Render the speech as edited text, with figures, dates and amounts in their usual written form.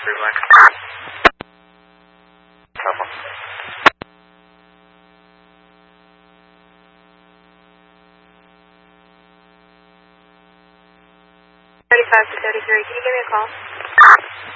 Relax. Telephone. 35 to 33, can you give me a call?